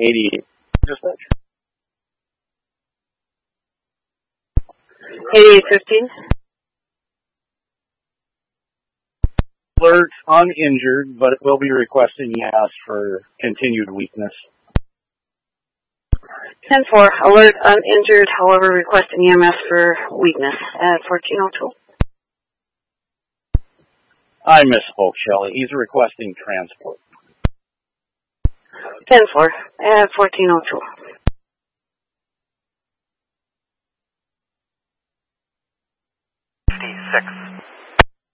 88. Dispatch. 8815. Alert uninjured, but will be requesting EMS for continued weakness. 10-4, alert uninjured, however request an EMS for weakness at 1402. I misspoke, Shelley. He's requesting transport. 10-4 at 1402. 56.